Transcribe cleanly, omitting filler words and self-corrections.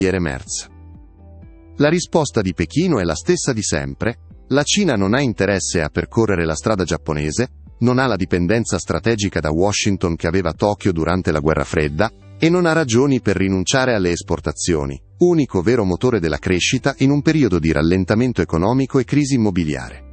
Merz. La risposta di Pechino è la stessa di sempre: la Cina non ha interesse a percorrere la strada giapponese, non ha la dipendenza strategica da Washington che aveva Tokyo durante la Guerra Fredda, e non ha ragioni per rinunciare alle esportazioni, unico vero motore della crescita in un periodo di rallentamento economico e crisi immobiliare.